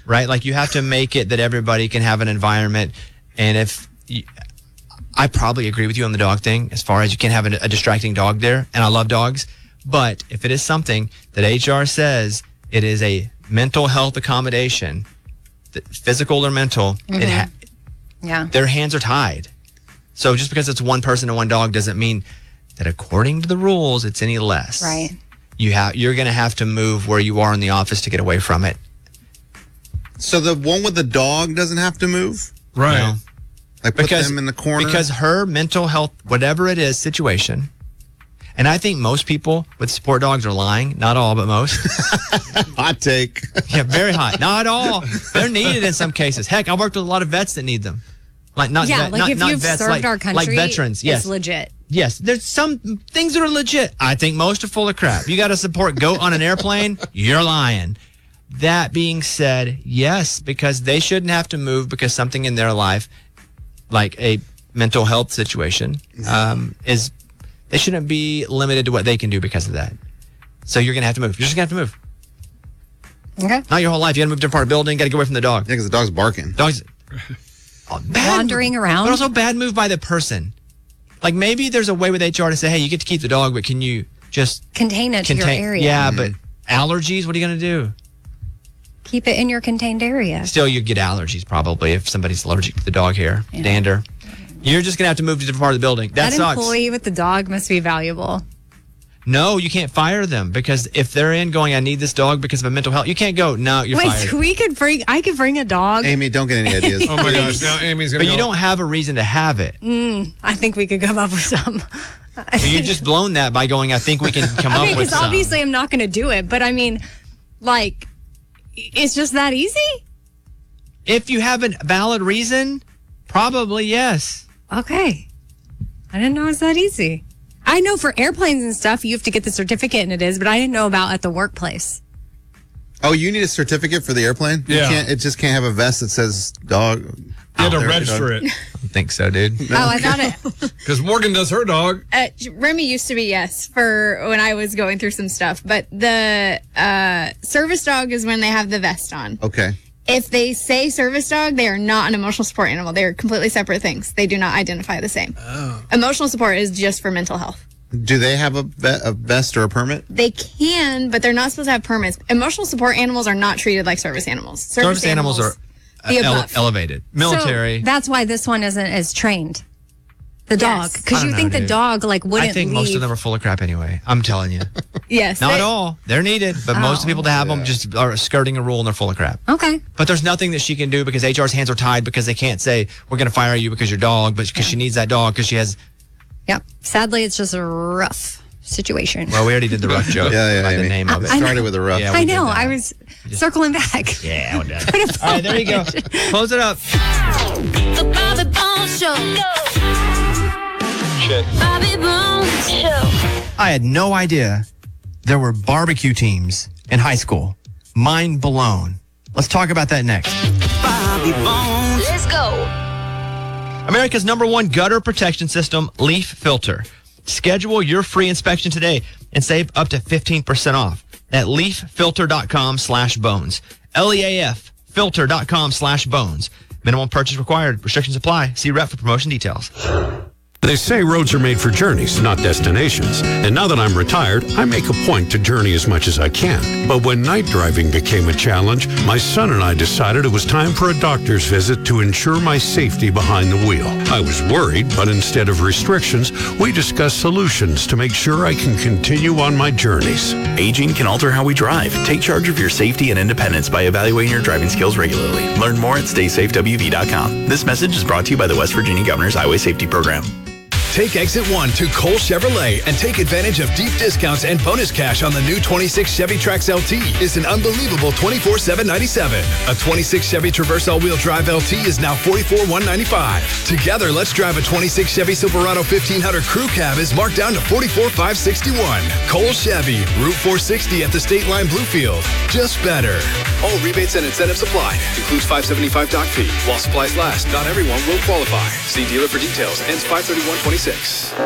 right? Like you have to make it that everybody can have an environment. And I probably agree with you on the dog thing as far as you can't have a distracting dog there. And I love dogs. But if it is something that HR says it is a mental health accommodation, physical or mental, their hands are tied. So just because it's one person and one dog doesn't mean that according to the rules, it's any less. Right. You're going to have to move where you are in the office to get away from it. So the one with the dog doesn't have to move? Right. No. Like put them in the corner? Because her mental health, whatever it is, situation, and I think most people with support dogs are lying. Not all, but most. Hot take. Yeah, very hot. Not all. They're needed in some cases. Heck, I worked with a lot of vets that need them. Like if you've vets, served our country, like veterans. Yes, it's legit. Yes, there's some things that are legit. I think most are full of crap. You got to support goat on an airplane, you're lying. That being said, yes, because they shouldn't have to move because something in their life, like a mental health situation, is they shouldn't be limited to what they can do because of that. So you're going to have to move. You're just going to have to move. Okay. Not your whole life. You got to move to a part of the building. Got to get away from the dog. Yeah, because the dog's barking. Dogs wandering around. But also bad move by the person. Like maybe there's a way with HR to say, hey, you get to keep the dog, but can you just contain it to your area? Yeah, but allergies, what are you going to do? Keep it in your contained area. Still, you get allergies probably if somebody's allergic to the dog hair, dander. You're just going to have to move to a different part of the building. That sucks. Employee with the dog must be valuable. No, you can't fire them because if they're in going, I need this dog because of a mental health, you can't go, no, you're fired. Wait, I could bring a dog. Amy, don't get any ideas. Oh my gosh, now Amy's going to But you don't have a reason to have it. I think we could come up with some. So you've just blown that by going, I think we can come up with because some. obviously I'm not going to do it, but I mean, like, it's just that easy? If you have a valid reason, probably yes. Okay. I didn't know it was that easy. I know for airplanes and stuff, you have to get the certificate and it is, but I didn't know about at the workplace. Oh, you need a certificate for the airplane? Yeah. It just can't have a vest that says dog. You had to register it. I don't think so, dude. Oh, I thought it. Because Morgan does her dog. Remy used to be, yes, for when I was going through some stuff. But the service dog is when they have the vest on. Okay. If they say service dog, they are not an emotional support animal. They are completely separate things. They do not identify the same. Oh. Emotional support is just for mental health. Do they have a vest or a permit? They can, but they're not supposed to have permits. Emotional support animals are not treated like service animals. Service animals are elevated. Military. So that's why this one isn't as trained. The dog. Because you think the dog wouldn't I think most of them are full of crap anyway. I'm telling you. Yes. Not all. They're needed. But most of the people that have them just are skirting a rule and they're full of crap. Okay. But there's nothing that she can do because HR's hands are tied because they can't say, we're going to fire you because you're dog, but because she needs that dog because she has... Yep. Sadly, it's just a rough situation. Well, we already did the rough joke. Yeah. The name of it. Started with a rough. Yeah, I know. I was circling back. Yeah, we're done. All right, there you go. Close it up. The Bobby Bones Show. Shit. Bobby Bones Show. I had no idea there were barbecue teams in high school. Mind blown. Let's talk about that next. Bobby Bones. Let's go. America's #1 gutter protection system, Leaf Filter. Schedule your free inspection today and save up to 15% off at leaffilter.com/bones. LEAF filter.com/bones. Minimum purchase required. Restrictions apply. See rep for promotion details. They say roads are made for journeys, not destinations. And now that I'm retired, I make a point to journey as much as I can. But when night driving became a challenge, my son and I decided it was time for a doctor's visit to ensure my safety behind the wheel. I was worried, but instead of restrictions, we discussed solutions to make sure I can continue on my journeys. Aging can alter how we drive. Take charge of your safety and independence by evaluating your driving skills regularly. Learn more at StaySafeWV.com. This message is brought to you by the West Virginia Governor's Highway Safety Program. Take Exit 1 to Cole Chevrolet and take advantage of deep discounts and bonus cash on the new 26 Chevy Trax LT. It's an unbelievable $24,797. A 26 Chevy Traverse all-wheel drive LT is now $44,195. Together, let's drive a 26 Chevy Silverado 1500 Crew Cab is marked down to $44,561. Cole Chevy, Route 460 at the State Line Bluefield. Just better. All rebates and incentives apply. Includes $575 dock fee. While supplies last, not everyone will qualify. See dealer for details. Ends 5/31/26.